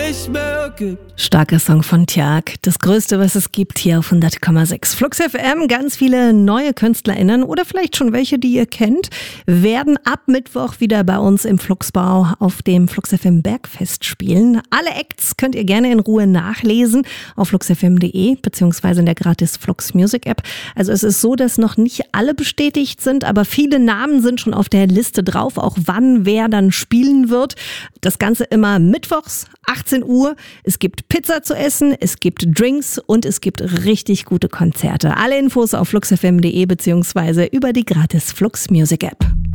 nicht mehr gibt. Starker Song von Tjag. Das Größte, was es gibt, hier auf 100,6. Flux FM, ganz viele neue KünstlerInnen oder vielleicht schon welche, die ihr kennt, werden ab Mittwoch wieder bei uns im Fluxbau auf dem Flux FM Bergfest spielen. Alle Acts könnt ihr gerne in Ruhe nachlesen auf fluxfm.de beziehungsweise in der gratis Flux Music App. Also es ist so, dass noch nicht alle bestätigt sind, aber viele Namen sind schon auf der Liste drauf, auch wann wer dann spielen wird. Das Ganze immer mittwochs, 18 Uhr. Es gibt Pizza zu essen, es gibt Drinks und es gibt richtig gute Konzerte. Alle Infos auf fluxfm.de beziehungsweise über die gratis Flux Music App.